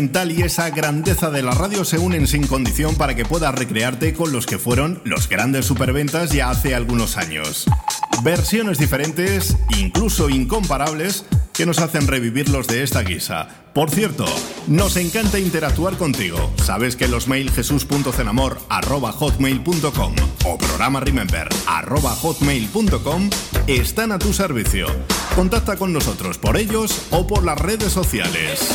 Tal y esa grandeza de la radio se unen sin condición para que puedas recrearte con los que fueron los grandes superventas ya hace algunos años. Versiones diferentes, incluso incomparables, que nos hacen revivirlos de esta guisa. Por cierto, nos encanta interactuar contigo. Sabes que los mail jesus.cenamor@hotmail.com o programa remember@hotmail.com están a tu servicio. Contacta con nosotros por ellos o por las redes sociales.